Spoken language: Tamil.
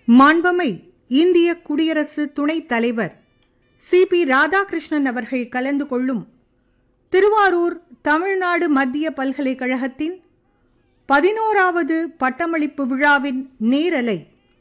மாண்பமை இந்திய குடியரசு துணைத் தலைவர் சி.பி. ராதாகிருஷ்ணன் அவர்கள் கலந்து கொள்ளும் திருவாரூர் தமிழ்நாடு மத்திய பல்கலைக்கழகத்தின் 11வது பட்டமளிப்பு விழாவின் நேரலை